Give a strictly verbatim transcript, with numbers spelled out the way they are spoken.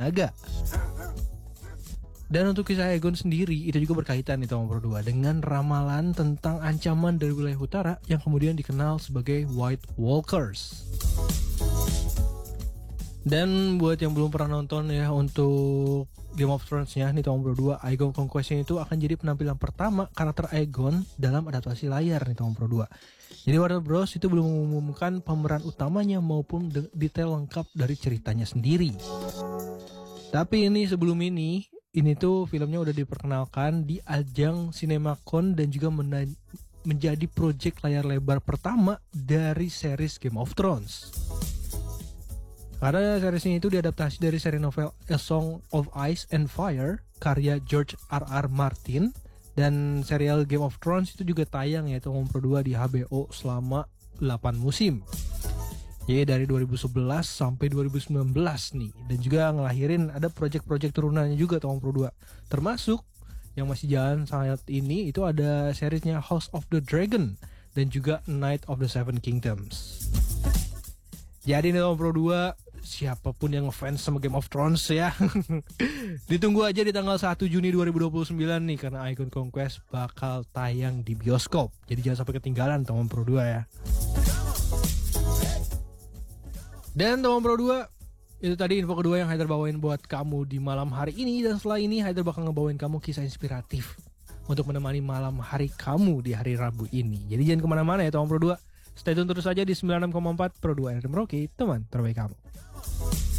naga. Dan untuk kisah Aegon sendiri itu juga berkaitan nih Tomo Pro dua dengan ramalan tentang ancaman dari wilayah utara yang kemudian dikenal sebagai White Walkers. Dan buat yang belum pernah nonton ya untuk Game of Thrones-nya nih Tomo Pro dua, Aegon Conquest itu akan jadi penampilan pertama karakter Aegon dalam adaptasi layar nih Tomo Pro dua. Jadi Warner Bros itu belum mengumumkan pemeran utamanya maupun de- detail lengkap dari ceritanya sendiri. Tapi ini sebelum ini Ini tuh filmnya udah diperkenalkan di ajang CinemaCon dan juga mena- menjadi proyek layar lebar pertama dari series Game of Thrones. Karena seriesnya itu diadaptasi dari seri novel A Song of Ice and Fire karya George R R. Martin, dan serial Game of Thrones itu juga tayang yaitu Tomo Pro dua di H B O selama delapan musim. Ya dari dua ribu sebelas sampai dua ribu sembilan belas nih, dan juga ngelahirin ada project-project turunannya juga Tomo Pro dua. Termasuk yang masih jalan saat ini itu ada seriesnya House of the Dragon dan juga Knight of the Seven Kingdoms. Jadi nih Tomo Pro dua, siapapun yang ngefans sama Game of Thrones ya ditunggu aja di tanggal satu Juni dua ribu dua puluh sembilan nih, karena Aegon Conquest bakal tayang di bioskop. Jadi jangan sampai ketinggalan Tomo Pro dua ya. Dan Tomo Pro dua, itu tadi info kedua yang Haider bawain buat kamu di malam hari ini. Dan setelah ini Haider bakal ngebawain kamu kisah inspiratif untuk menemani malam hari kamu di hari Rabu ini. Jadi jangan kemana-mana ya Tomo Pro dua. Stay tune terus aja di sembilan puluh enam koma empat Pro dua R M Rocky, teman terbaik kamu.